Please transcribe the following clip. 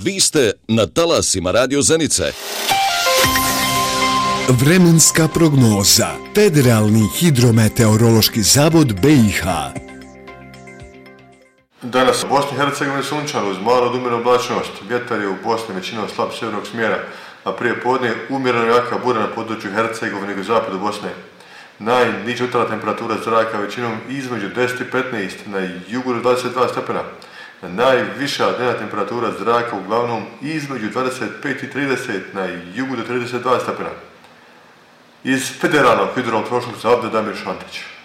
Vi ste na talasima Radio Zenice. Vremenska prognoza. Federalni hidrometeorološki zavod BiH. Danas u Bosni i Hercegovini sunčano uz malo od umjerenu oblačnost. Vjetar je u Bosni većinom slab sjevernog smjera, a prije podne umjereno jaka bura na području Hercegovine i zapadu Bosne. Najniža jutarnja temperatura zraka većinom između 10 i 15, na jugu do 22 stepena. Najviša dnevna temperatura zraka uglavnom između 25 i 30, na jugu do 32 stepena. Iz Federalnog hidrometeorološkog zavoda Damir Šantić.